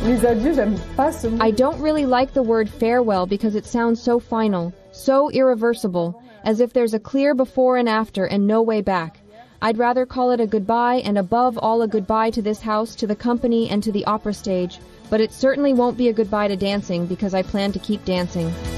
Les adieux, j'aime pas ce mot. I don't really like the word farewell because it sounds so final, so irreversible, as if there's a clear before and after and no way back. I'd rather call it a goodbye, and above all a goodbye to this house, to the company, and to the opera stage. But it certainly won't be a goodbye to dancing, because I plan to keep dancing.